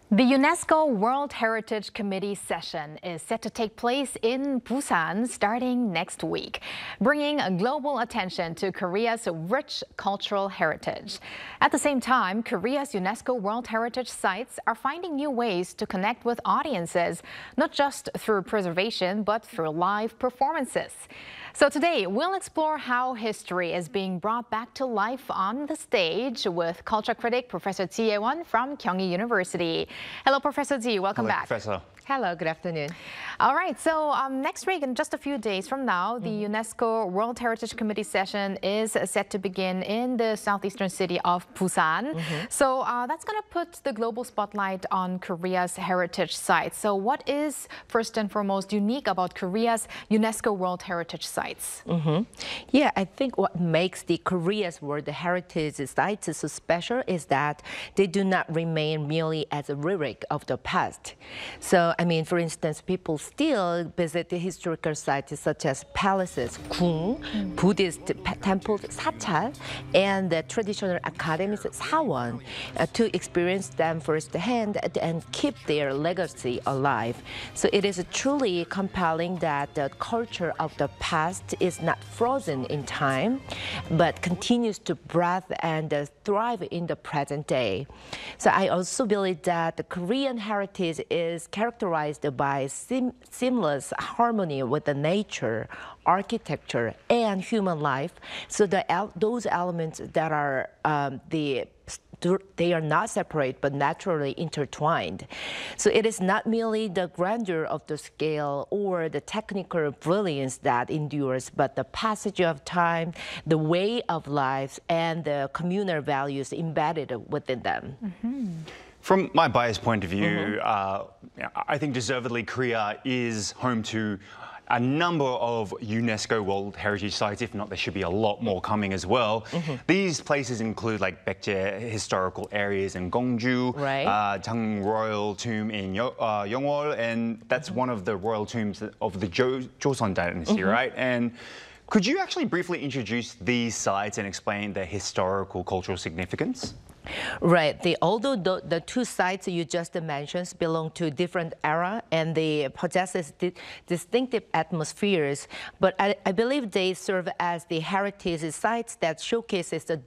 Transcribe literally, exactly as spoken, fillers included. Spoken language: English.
The UNESCO World Heritage Committee session is set to take place in Busan starting next week, bringing global attention to Korea's rich cultural heritage. At the same time, Korea's UNESCO World Heritage sites are finding new ways to connect with audiences, not just through preservation, but through live performances. So today, we'll explore how history is being brought back to life on the stage with culture critic Professor Ji Ye-won from Kyunghee University. Hello, Professor Ji. Welcome Hello, back. Professor. Hello, good afternoon. All right, so um, next week, in just a few days from now, the Mm-hmm. UNESCO World Heritage Committee session is set to begin in the southeastern city of Busan. Mm-hmm. So uh, that's going to put the global spotlight on Korea's heritage sites. So what is, first and foremost, unique about Korea's UNESCO World Heritage sites? Mm-hmm. Yeah, I think what makes the Korea's World Heritage sites so special is that they do not remain merely as a relic of the past. So, I mean, for instance, people still visit the historical sites such as palaces, gung, mm. Buddhist temples, sachal, and the traditional academies, sawon, uh, to experience them firsthand and keep their legacy alive. So it is truly compelling that the culture of the past is not frozen in time, but continues to breathe and uh, thrive in the present day. So I also believe that the Korean heritage is characterized by sim seamless harmony with the nature, architecture, and human life. So the el those elements that are um, the they are not separate but naturally intertwined. So it is not merely the grandeur of the scale or the technical brilliance that endures, but the passage of time, the way of life, and the communal values embedded within them. Mm-hmm. From my biased point of view, Mm-hmm. uh, I think deservedly Korea is home to a number of UNESCO World Heritage Sites. If not, there should be a lot more coming as well. Mm-hmm. These places include like Baekje historical areas in Gongju, right. uh, Jang Royal Tomb in Yo uh, Yeongwol, and that's mm-hmm. one of the royal tombs of the jo Joseon dynasty, mm-hmm. right? And could you actually briefly introduce these sites and explain their historical cultural significance? Right. The, although the, the two sites you just mentioned belong to different era and they possess di distinctive atmospheres, but I, I believe they serve as the heritage sites that showcases the